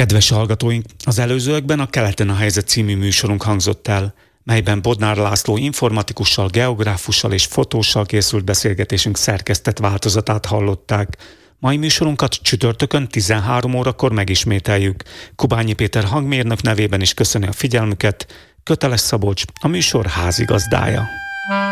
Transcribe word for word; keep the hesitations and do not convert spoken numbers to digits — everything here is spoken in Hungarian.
Kedves hallgatóink, az előzőekben a Keleten a helyzet című műsorunk hangzott el, melyben Bodnár László informatikussal, geográfussal és fotóssal készült beszélgetésünk szerkesztett változatát hallották. Mai műsorunkat csütörtökön tizenhárom órakor megismételjük. Kubányi Péter hangmérnök nevében is köszöni a figyelmüket. Köteles Szabolcs, a műsor házigazdája.